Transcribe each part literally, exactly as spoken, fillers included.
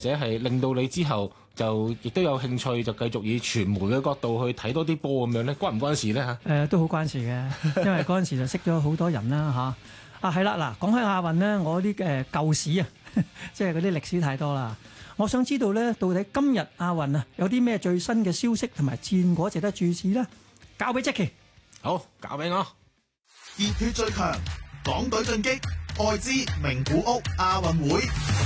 或者係令到你之後就亦都有興趣就繼續以傳媒嘅角度去睇多啲波咁樣咧？關唔關事咧嚇？ 誒、呃、都好關事嘅，因為嗰陣時就識咗好多人啦嚇。啊係啦，嗱講開亞運咧，我啲誒舊史啊，即係嗰啲歷史太多啦。我想知道咧，到底今日亞運啊有啲咩最新嘅消息同埋戰果值得注視咧？交俾 Jackie。 好，交俾我。 熱血最強，港隊進擊，愛知名古屋亞運會。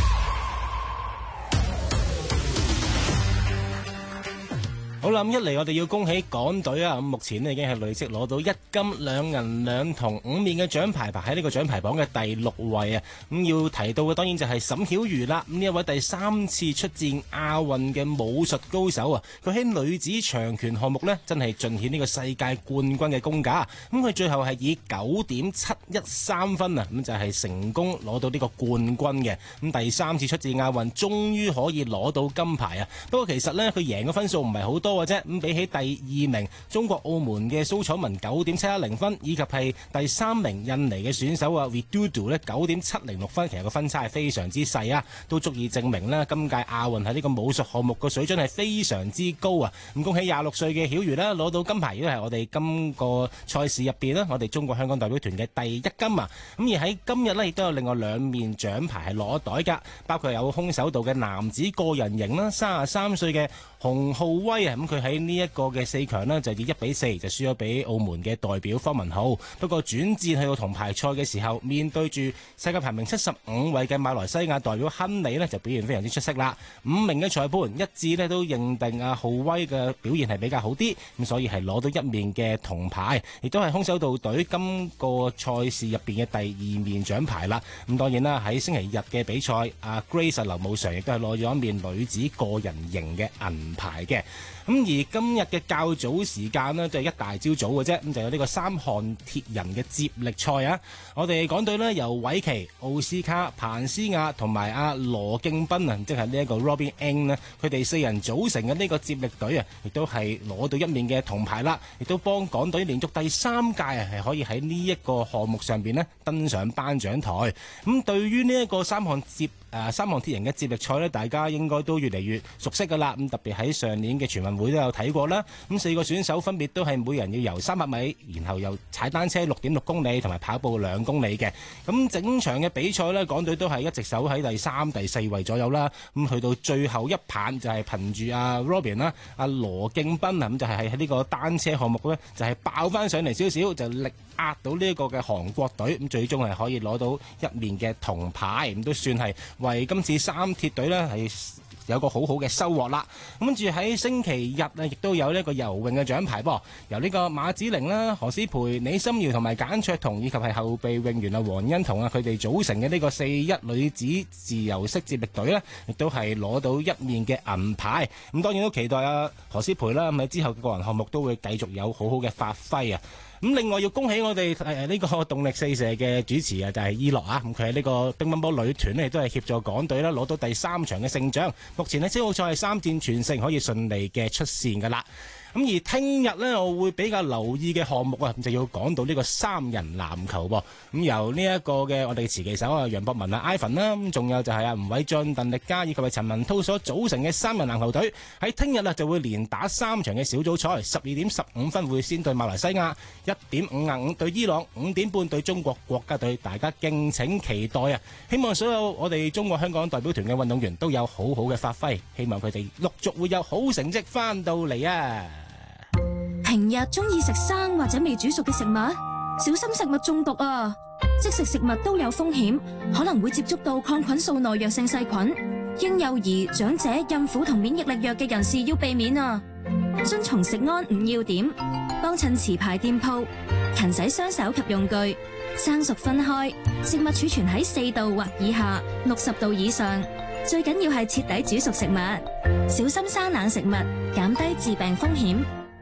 好啦，咁一嚟我哋要恭喜港隊啊！咁目前咧已經係累積攞到一金兩銀兩銅五面嘅獎牌，排喺呢個獎牌榜嘅第六位啊！咁要提到嘅當然就係沈曉瑜啦。咁呢一位第三次出戰亞運嘅武術高手啊，佢喺女子長拳項目呢，真係盡顯呢個世界冠軍嘅功架。咁佢最後係以九點七一三分啊，咁就係成功攞到呢個冠軍嘅。咁第三次出戰亞運，終於可以攞到金牌啊！不過其實呢，佢贏嘅分數唔係好多嘅啫，咁比起第二名中國澳門嘅蘇楚文九點七一零分，以及係第三名印尼嘅選手啊 Widodo 咧九點七零六分，其實個分差係非常之細啊，都足以證明咧今屆亞運喺呢個武術項目個水準係非常之高啊！咁恭喜廿六歲嘅曉瑜啦，攞到金牌，亦都係我哋今個賽事入邊啦，我哋中國香港代表團嘅第一金啊！咁而喺今日呢，亦都有另外兩面獎牌係攞袋噶，包括有空手道嘅男子個人型啦，三十三歲嘅洪浩威啊，咁佢喺呢一個嘅四強呢，就以一比四就輸咗俾澳門嘅代表方文浩。不過轉戰去到銅牌賽嘅時候，面對住世界排名七十五位嘅馬來西亞代表亨利呢，就表現非常之出色啦。五名嘅裁判一致呢，都認定阿浩威嘅表現係比較好啲，咁所以係攞到一面嘅銅牌，亦都係空手道隊今個賽事入邊嘅第二面獎牌啦。咁當然啦，喺星期日嘅比賽，阿 Grace 劉慕常亦都係攞咗一面女子個人型嘅銀牌嘅。咁而今日嘅較早時間呢，就係一大朝早嘅啫，咁就有呢個三項鐵人嘅接力賽啊！我哋港隊呢，由韋奇、奧斯卡、彭思亞同埋阿羅敬斌啊，即係呢一個 Robin Ng 呢，佢哋四人組成嘅呢個接力隊啊，亦都係攞到一面嘅銅牌啦，亦都幫港隊連續第三屆啊，係可以喺呢一個項目上邊呢登上頒獎台。咁對於呢一個三項接誒三項鐵人嘅接力賽呢，大家應該都越嚟越熟悉㗎啦。咁特別喺上年嘅全運會都有睇過啦。咁四個選手分別都係每人要游三百米，然後又踩單車六點六公里，同埋跑步兩公里嘅。咁整場嘅比賽呢，港隊都係一直守喺第三、第四位左右啦。咁去到最後一棒就係憑住阿 Robin 啦、阿羅敬斌啊，咁就係喺呢個單車項目呢，就係爆翻上嚟少少，就力壓到呢一個嘅韓國隊，咁最終係可以攞到一面嘅銅牌，咁都算係為今次三鐵隊呢係有個好好嘅收穫啦。咁跟住喺星期日啊，亦都有呢個游泳嘅獎牌噃，由呢個馬子玲啦、何詩蓓、李心遙同埋簡卓彤，以及係後備泳員啊黃欣彤啊，佢哋組成嘅呢個四一女子自由式接力隊呢，亦都係攞到一面嘅銀牌。咁當然都期待啊何詩蓓啦，咁喺之後嘅個人項目都會繼續有好好嘅發揮啊。咁另外要恭喜我哋誒呢個動力四射嘅主持啊，就係伊樂啊，咁佢喺呢個乒乓波女團呢，亦都係協助港隊啦攞到第三場嘅勝仗。目前呢，超奧賽係三戰全勝，可以順利嘅出線噶啦。咁而聽日呢，我會比較留意嘅項目啊，就要講到呢個三人籃球噃。咁由呢一個嘅我哋持旗手啊楊博文啊 Ivan 啦，咁仲有就係啊吳偉俊、鄧力嘉以及係陳文濤所組成嘅三人籃球隊，喺聽日啊就會連打三場嘅小組賽，十二點十五分會先對馬來西亞，一點五十五對伊朗，五點半對中國國家隊，大家敬請期待啊！希望所有我哋中國香港代表團嘅運動員都有好好嘅發揮，希望佢哋陸續會有好成績翻到嚟啊！ 平日中意食生或者未煮熟嘅食物，小心食物中毒啊！即食食物都有風險，可能會接觸到抗菌素耐藥性細菌。嬰幼兒、長者、孕婦同免疫力弱嘅人士要避免啊！遵從食安五要點，幫襯持牌店鋪，勤洗雙手及用具，生熟分開，食物儲存喺四度或以下，六十度以上。最緊要係徹底煮熟食物，小心生冷食物，減低致病風險。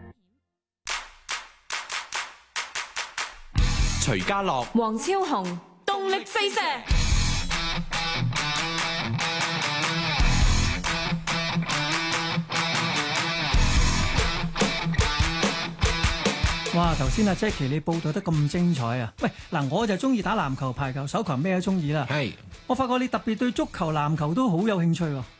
徐家樂、 黃超雄，動力四射。 哇！頭先阿 Jackie 你報道得咁精彩啊！喂，嗱，我就中意打籃球、排球、手球，咩都中意啦。 係， 我發覺你特別對足球、籃球都好有興趣喎。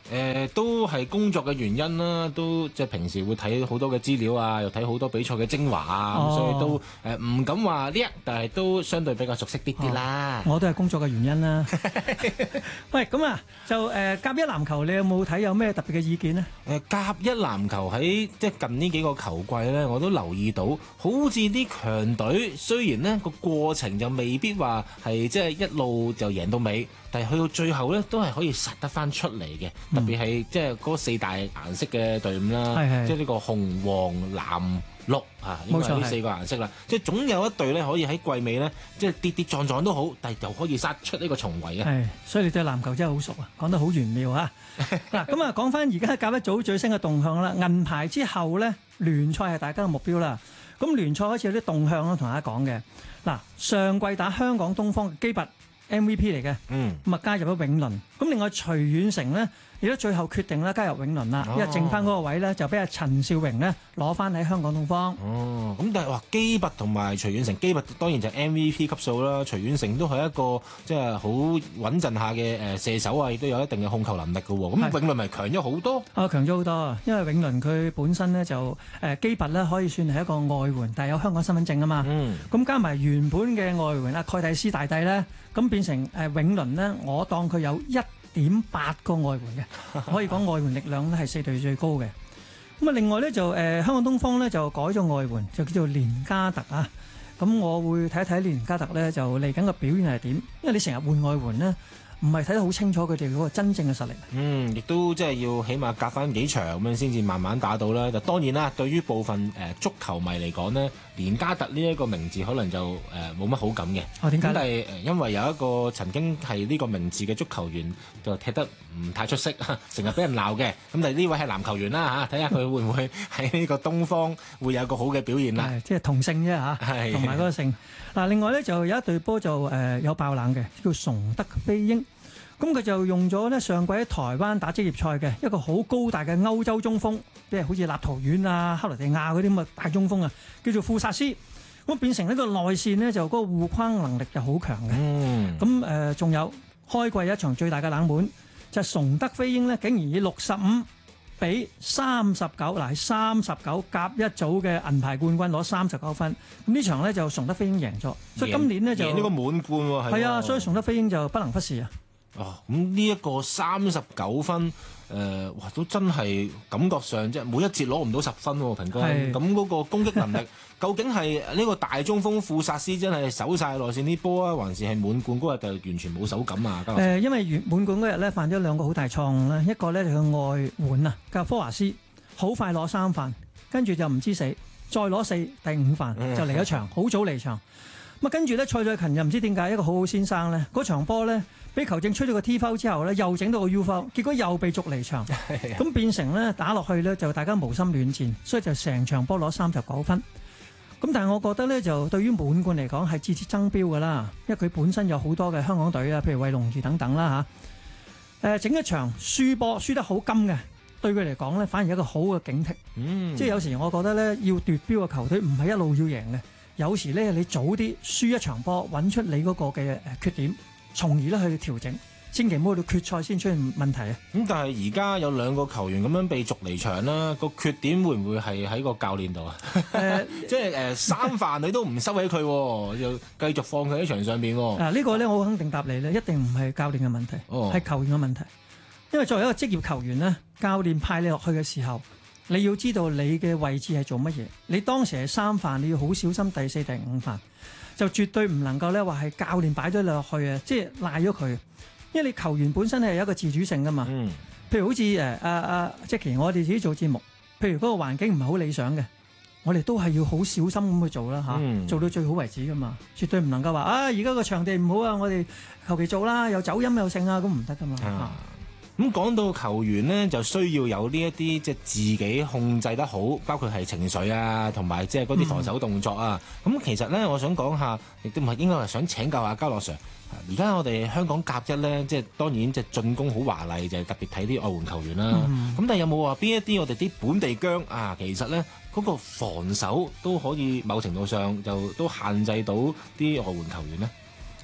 誒、呃、都係工作嘅原因啦，都即係平時會睇好多嘅資料啊，又睇好多比賽嘅精華啊，咁、 哦、 所以都誒唔、呃、敢話叻，但係都相對比較熟悉啲啲啦、 哦。我都係工作嘅原因啦。喂，咁啊就誒、呃、甲一籃球，你有冇睇有咩特別嘅意見呢？ 誒、呃、甲一籃球喺即係近呢幾個球季咧，我都留意到，好似啲強隊雖然呢個過程就未必話係即係一路就贏到尾。但係去到最後咧，都係可以殺得翻出嚟嘅，特別係即係嗰四大顏色嘅隊伍啦， 嗯、 即係呢個紅、黃、藍、綠啊，應該係呢四個顏色啦。即係總有一隊咧可以喺季尾咧，即係跌跌撞撞都好，但係又可以殺出呢個重圍嘅。 係，所以你對籃球真係好熟啊，講得好玄妙啊！嗱，咁啊講翻而家甲一組最新嘅動向啦，銀牌之後咧，聯賽係大家嘅目標啦。咁聯賽開始有啲動向啦，同大家講嘅。嗱，上季打香港東方嘅基拔M V P 嚟嘅， 嗯， 咁啊加入咗永倫，咁另外徐遠成呢，亦都最後決定咧加入永倫啦， 哦、 因為剩翻嗰個位咧就俾阿陳少榮呢攞翻喺香港東方。 哦，咁但係話基拔同埋徐遠成，基拔當然就係 M V P 級數啦，徐遠成都係一個即係好穩陣下嘅誒射手啊，亦都有一定嘅控球能力嘅喎。咁永倫咪強咗好多？ 啊，強咗好多，因為永倫佢本身呢就誒基拔咧可以算係一個外援，但係有香港身份證啊嘛。嗯，咁加埋原本嘅外援阿蓋蒂斯大帝咧。咁變成誒永倫呢，我當佢有一點八個外援嘅，可以講外援力量咧係四隊最高嘅。咁啊，另外咧就誒、呃、香港東方咧就改咗外援，就叫做連加特啊。咁我會睇一睇連加特咧就嚟緊嘅表現係點，因為你成日換外援呢，唔係睇得好清楚佢哋嗰個真正嘅實力。 嗯，亦都即係要起碼隔翻幾場咁樣先至慢慢打到啦。就當然啦，對於部分誒、呃、足球迷嚟講呢，連加特呢一個名字可能就誒冇乜好感嘅。 哦，點解？ 但係誒，因為有一個曾經係呢個名字嘅足球員就踢得唔太出色，成日俾人鬧嘅。咁但係呢位係籃球員啦嚇，睇下佢會唔會喺呢個東方會有個好嘅表現啦。 即係同姓啫嚇，同埋嗰個姓。嗱，另外咧就有一隊波就誒、呃、有爆冷嘅，叫崇德飛鷹。咁佢就用咗呢上季喺台灣打職業賽嘅一個好高大嘅歐洲中鋒，即係好似立陶宛啊、克羅地亞嗰啲咁嘅大中鋒啊，叫做庫薩斯。咁變成呢個內線呢，就嗰個護框能力就好強嘅。咁誒仲有開季一場最大嘅冷門就係、是、崇德飛鷹呢，竟然以六十五比三十九，嗱係三十九甲一組嘅銀牌冠軍攞三十九分。咁呢場呢，就崇德飛鷹贏咗，所以今年呢，就贏呢個滿貫喎。 係啊，所以崇德飛鷹就不能忽視啊。 哦，咁呢一個三十九分，誒、呃，哇，都真係感覺上即係每一節攞唔到十分喎，平均。咁嗰個攻擊能力，究竟係呢個大中鋒庫薩斯真係守晒內線啲波啊，還是係滿貫嗰日就完全冇手感啊？誒、 呃，因為滿貫嗰日咧犯咗兩個好大錯誤啦，一個咧就係外援啊，叫科華斯，好快攞三犯，跟住就唔知死，再攞四第五犯就離咗場，好早離場。咁啊，跟住咧蔡再勤又唔知點解一個好好先生咧，嗰場波咧。俾球證吹咗個 T foul 之後咧，又整到個 U foul，結果又被逐離場，咁變成咧打落去咧就大家無心戀戰，所以就成場波攞三十九分。咁但係我覺得咧就對於滿貫嚟講係節節爭標㗎啦，因為佢本身有好多嘅香港隊啊，譬如衛龍魚等等啦嚇。誒整一場輸波輸得好金嘅，對佢嚟講咧反而一個好嘅警惕。嗯、即係有時我覺得咧要奪標嘅球隊唔係一路要贏嘅，有時咧你早啲輸一場波，揾出你嗰個嘅誒缺點。從而咧去調整，千祈唔好去到決賽先出現問題啊！ 咁但係而家有兩個球員咁樣被逐離場啦，個缺點會唔會係喺個教練度啊？誒，即係誒三犯你都唔收起佢，又繼續放佢喺場上邊。 嗱、啊，呢個咧我肯定答你咧，一定唔係教練嘅問題，係、哦、球員嘅問題。因為作為一個職業球員咧，教練派你落去嘅時候，你要知道你嘅位置係做乜嘢。你當時係三犯，你要好小心第四、第五犯。就絕對唔能夠咧話係教練擺咗你落去啊，即係賴咗佢，因為你球員本身係有一個自主性噶嘛。嗯。譬如好似誒阿阿 Jackie，我哋自己做節目，譬如嗰個環境唔係好理想嘅，我哋都係要好小心咁去做啦嚇，嗯、做到最好為止噶嘛，絕對唔能夠話啊而家個場地唔好啊，我哋求其做啦，又走音又剩啊，咁唔得噶嘛。啊啊咁講到球員呢，就需要有呢一啲即係自己控制得好，包括係情緒啊，同埋即係嗰啲防守動作啊。咁、嗯、其實呢，我想講下，亦都唔係應該係想請教下嘉樂 Sir。而家我哋香港甲一呢，即係當然即係進攻好華麗，就係、是、特別睇啲外援球員啦。咁、嗯、但係有冇話邊一啲我哋啲本地薑啊？其實呢，嗰、那個防守都可以某程度上就都限制到啲外援球員呢？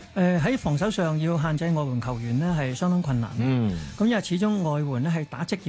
誒喺防守上要限制外援球員呢係相當困難。 嗯， 咁因為始終外援呢係打職業